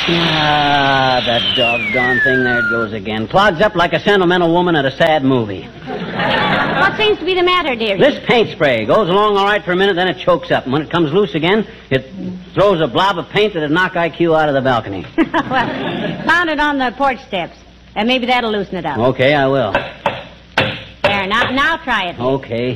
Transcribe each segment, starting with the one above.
Ah, that doggone thing, there it goes again. Clogs up like a sentimental woman at a sad movie. What seems to be the matter, dearie? This paint spray goes along all right for a minute, then it chokes up. And when it comes loose again, it throws a blob of paint that'd knock IQ out of the balcony. Well, found it on the porch steps. And maybe that'll loosen it up. Okay, I will. There, now try it. Okay.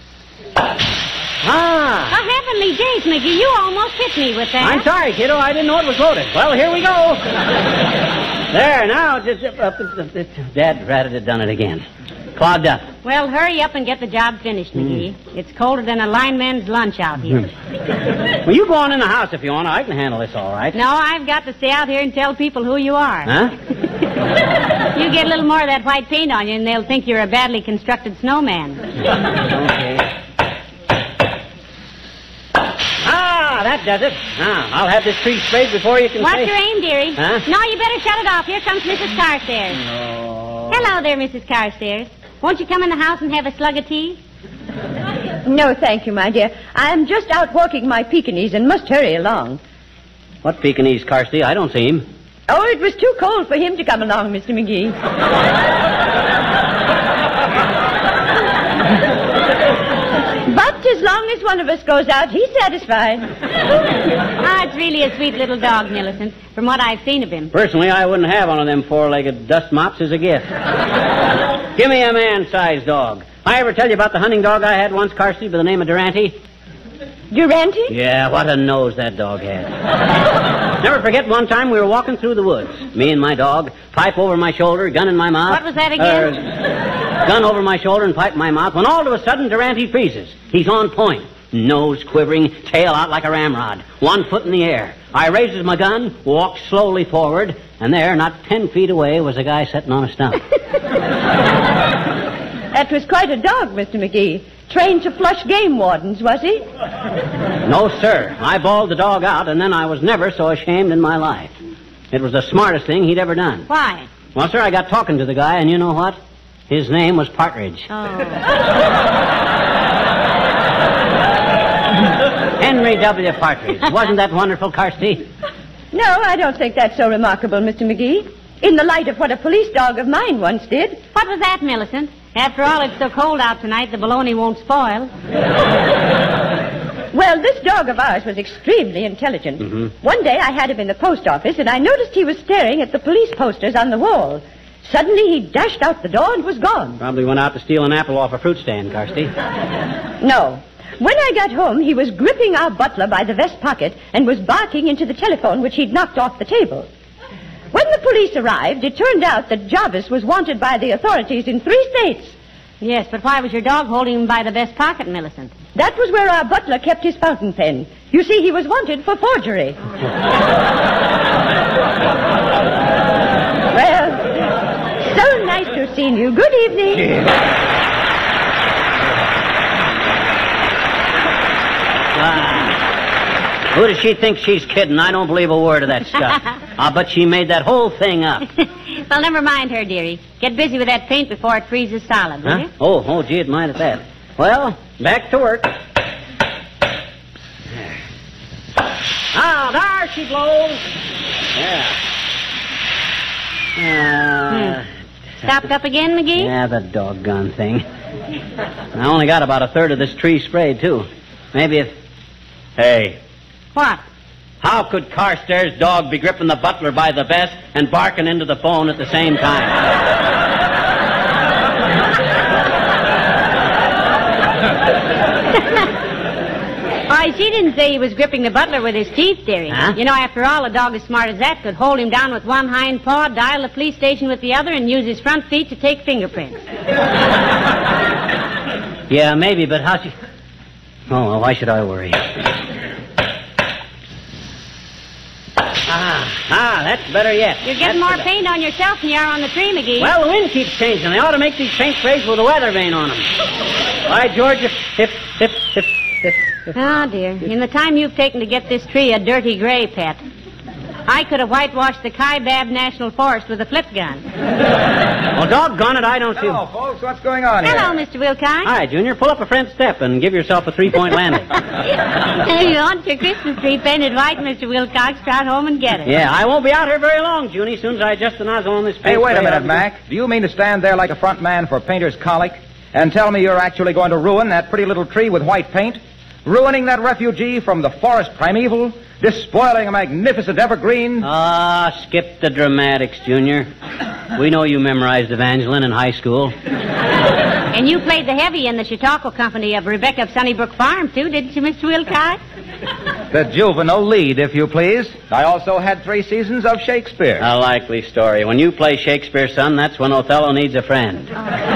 Oh, heavenly days, McGee, you almost hit me with that. I'm sorry, kiddo. I didn't know it was loaded. Well, here we go. There, now, just... Dad ratted had done it again. Clogged up. Well, hurry up and get the job finished, McGee. It's colder than a lineman's lunch out here. Well, you go on in the house if you want. I can handle this all right. No, I've got to stay out here and tell people who you are. Huh? You get a little more of that white paint on you and they'll think you're a badly constructed snowman. Okay. That does it. Now, I'll have this tree sprayed before you can What's say... your aim, dearie? Huh? No, you better shut it off. Here comes Mrs. Carstairs. No. Hello there, Mrs. Carstairs. Won't you come in the house and have a slug of tea? No, thank you, my dear. I'm just out walking my Pekingese and must hurry along. What Pekingese, Carsty? I don't see him. Oh, it was too cold for him to come along, Mr. McGee. But as long as one of us goes out, he's satisfied. It's really a sweet little dog, Millicent, from what I've seen of him. Personally, I wouldn't have one of them four-legged dust mops as a gift. Give me a man-sized dog. I ever tell you about the hunting dog I had once, Carsty, by the name of Durante? Durante? Yeah, what a nose that dog had. Never forget one time we were walking through the woods. Me and my dog, pipe over my shoulder, gun in my mouth. What was that again? Gun over my shoulder and pipe in my mouth, when all of a sudden Durante freezes. He's on point. Nose quivering, tail out like a ramrod, 1 foot in the air. I raises my gun, walks slowly forward, and there, not 10 feet away, was a guy sitting on a stump. That was quite a dog, Mr. McGee. Trained to flush game wardens, was he? No, sir. I bawled the dog out, and then I was never so ashamed in my life. It was the smartest thing he'd ever done. Why? Well, sir, I got talking to the guy, and you know what? His name was Partridge. Oh. Henry W. Partridge. Wasn't that wonderful, Carsty? No, I don't think that's so remarkable, Mr. McGee. In the light of what a police dog of mine once did. What was that, Millicent? After all, it's so cold out tonight, the bologna won't spoil. Well, this dog of ours was extremely intelligent. Mm-hmm. One day I had him in the post office, and I noticed he was staring at the police posters on the wall. Suddenly, he dashed out the door and was gone. Probably went out to steal an apple off a fruit stand, Carsty. No. When I got home, he was gripping our butler by the vest pocket and was barking into the telephone, which he'd knocked off the table. When the police arrived, it turned out that Jarvis was wanted by the authorities in 3 states. Yes, but why was your dog holding him by the vest pocket, Millicent? That was where our butler kept his fountain pen. You see, he was wanted for forgery. Well, so nice to have seen you. Good evening. Who does she think she's kidding? I don't believe a word of that stuff. I'll bet she made that whole thing up. Well, never mind her, dearie. Get busy with that paint before it freezes solid, will you? Oh, gee, it might at that. Well, back to work. There. There she blows. Yeah. Stopped up again, McGee? Yeah, the doggone thing. I only got about a third of this tree sprayed, too. Maybe if... Hey. What? How could Carstairs' dog be gripping the butler by the vest and barking into the phone at the same time? Why, she didn't say he was gripping the butler with his teeth, dearie. Huh? You know, after all, a dog as smart as that could hold him down with one hind paw, dial the police station with the other, and use his front feet to take fingerprints. Yeah, maybe, but how she... Oh, well, why should I worry? That's better yet. You're getting more paint on yourself than you are on the tree, McGee. Well, the wind keeps changing. They ought to make these paint sprays with a weather vane on them. By George, hip. Oh, dear. In the time you've taken to get this tree a dirty gray, pet. I could have whitewashed the Kaibab National Forest with a flip gun. Well, doggone it, I don't see... Hello, folks. What's going on here? Hello, Mr. Wilcox. Hi, Junior. Pull up a French step and give yourself a three-point landing. You want your Christmas tree painted white, Mr. Wilcox? Trot home and get it. Yeah, I won't be out here very long, Junie, as soon as I adjust the nozzle on this paint. Hey, wait a spray. minute, Mac. Do you mean to stand there like a front man for Painter's Colic and tell me you're actually going to ruin that pretty little tree with white paint? Ruining that refugee from the forest primeval? Despoiling a magnificent evergreen? Ah, skip the dramatics, Junior. We know you memorized Evangeline in high school. And you played the heavy in the Chautauqua Company of Rebecca of Sunnybrook Farm, too, didn't you, Mr. Wilcox? The juvenile lead, if you please. I also had 3 seasons of Shakespeare. A likely story. When you play Shakespeare, son, that's when Othello needs a friend.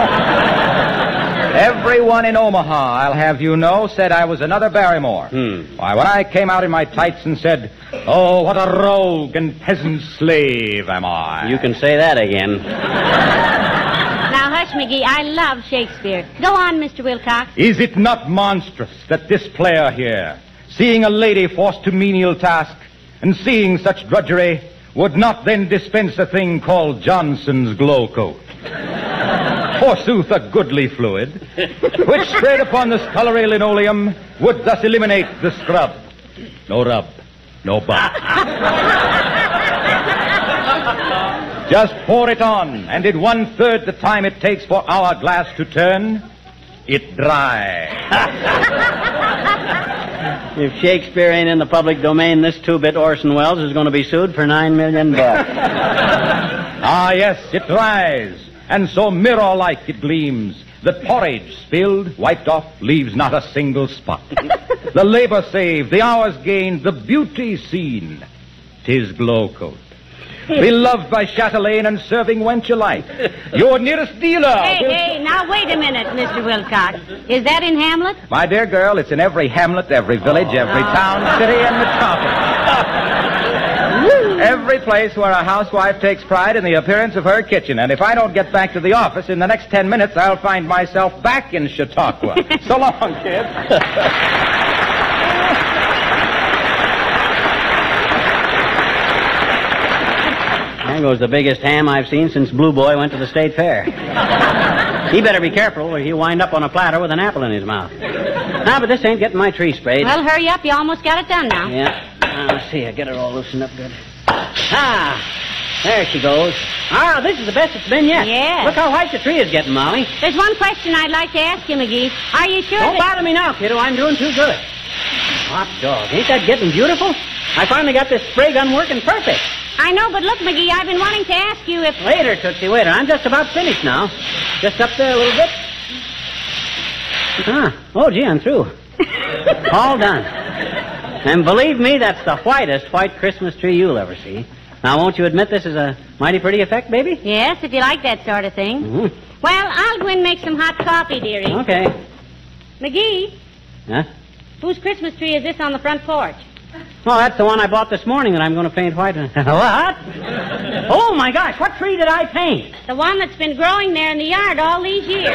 Everyone in Omaha, I'll have you know, said I was another Barrymore. Why, when I came out in my tights and said, "Oh, what a rogue and peasant slave am I." You can say that again. Now, hush, McGee. I love Shakespeare. Go on, Mr. Wilcox. Is it not monstrous that this player here, seeing a lady forced to menial task and seeing such drudgery, would not then dispense a thing called Johnson's glow coat? Forsooth, a goodly fluid, which sprayed upon the scullery linoleum would thus eliminate the scrub. No rub, no bump. Just pour it on, and in 1/3 the time it takes for our glass to turn, it dry. If Shakespeare ain't in the public domain, this 2-bit Orson Welles is going to be sued for $9 million. Ah, yes, it dries, and so mirror-like it gleams, that porridge spilled, wiped off, leaves not a single spot. The labor saved, the hours gained, the beauty seen. 'Tis glow coat. Beloved by chatelaine and serving wench alike. Your nearest dealer. Hey, now wait a minute, Mr. Wilcox. Is that in Hamlet? My dear girl, it's in every hamlet, every village, every town, city, and metropolis. Every place where a housewife takes pride in the appearance of her kitchen. And if I don't get back to the office in the next 10 minutes, I'll find myself back in Chautauqua. So long, kid. There goes the biggest ham I've seen since Blue Boy went to the state fair. He better be careful or he'll wind up on a platter with an apple in his mouth. Now, but this ain't getting my tree sprayed. Well, hurry up. You almost got it done now. Yeah. Let's see. I get her all loosened up good. Ah, there she goes. Ah, this is the best it's been yet. Yeah. Look how white the tree is getting, Molly. There's one question I'd like to ask you, McGee. Are you sure Don't that... bother me now, kiddo. I'm doing too good. Hot dog. Ain't that getting beautiful? I finally got this spray gun working perfect. I know, but look, McGee, I've been wanting to ask you if... Later, Tootsie, waiter. I'm just about finished now. Just up there a little bit. Ah, oh, gee, I'm through. All done. And believe me, that's the whitest white Christmas tree you'll ever see. Now, won't you admit this is a mighty pretty effect, baby? Yes, if you like that sort of thing. Mm-hmm. Well, I'll go and make some hot coffee, dearie. Okay. McGee, Huh? whose Christmas tree is this on the front porch? Well, that's the one I bought this morning that I'm going to paint white. What? Oh, my gosh, what tree did I paint? The one that's been growing there in the yard all these years.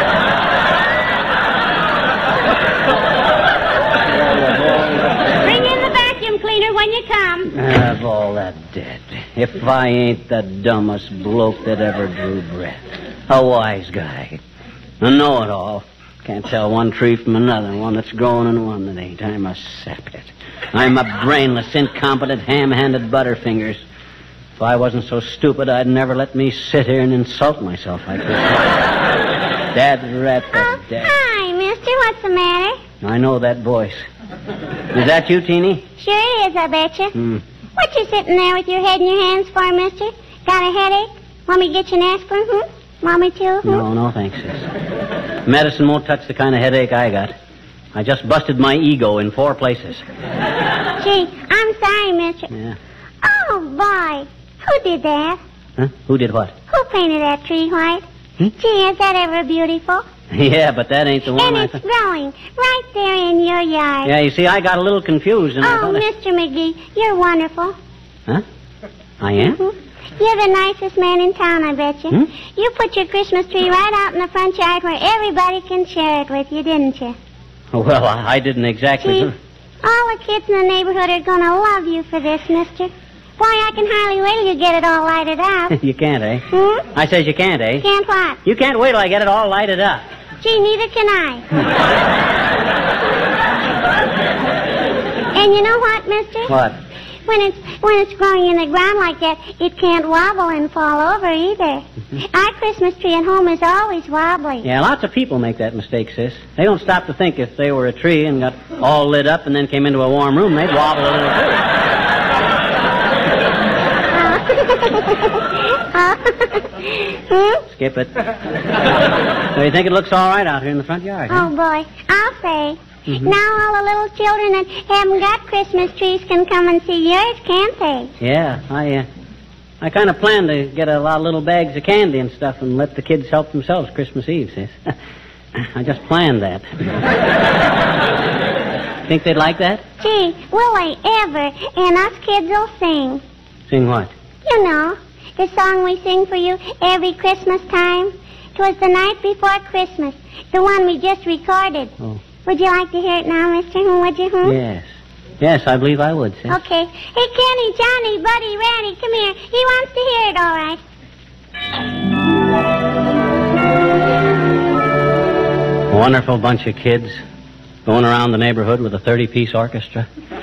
Bring in the vacuum cleaner when you come. Of all that dead. If I ain't the dumbest bloke that ever drew breath. A wise guy. A know-it-all. Can't tell one tree from another, one that's growing and one that ain't. I'm a sapit. I'm a brainless, incompetent, ham-handed butterfingers. If I wasn't so stupid, I'd never let me sit here and insult myself like this. Dad rat the dad. Hi, mister. What's the matter? I know that voice. Is that you, Teeny? Sure is, I betcha. What you sitting there with your head in your hands for, mister? Got a headache? Want me to get you an aspirin, Want me to, No, thanks, sis. Medicine won't touch the kind of headache I got. I just busted my ego in 4 places. Gee, I'm sorry, mister. Yeah. Oh, boy. Who did that? Huh? Who did what? Who painted that tree white? Gee, is that ever beautiful? Yeah, but that ain't the one And it's growing right there in your yard. Yeah, you see, I got a little confused. And I Oh, thought Mr. McGee, you're wonderful. Huh? I am? You're the nicest man in town, I bet you. You put your Christmas tree right out in the front yard where everybody can share it with you, didn't you? Well, I didn't exactly... Gee, all the kids in the neighborhood are going to love you for this, mister. Why, I can hardly wait till you get it all lighted up. You can't, eh? Hmm? I says you can't, eh? Can't what? You can't wait till I get it all lighted up. Gee, neither can I. And you know what, mister? What? When it's growing in the ground like that, it can't wobble and fall over either. Our Christmas tree at home is always wobbly. Yeah, lots of people make that mistake, sis. They don't stop to think if they were a tree and got all lit up and then came into a warm room, they'd wobble a little too. Skip it. So you think it looks all right out here in the front yard, huh? Oh, boy. I'll say. Now all the little children that haven't got Christmas trees can come and see yours, can't they? Yeah, I kind of planned to get a lot of little bags of candy and stuff and let the kids help themselves Christmas Eve, sis. I just planned that. Think they'd like that? Gee, will they ever? And us kids will sing. Sing what? You know, the song we sing for you every Christmas time. 'Twas the night before Christmas, the one we just recorded. Oh. Would you like to hear it now, mister? Would you? Yes. Yes, I believe I would, sis. Okay. Hey, Kenny, Johnny, Buddy, Randy, come here. He wants to hear it, all right. A wonderful bunch of kids going around the neighborhood with a 30-piece orchestra.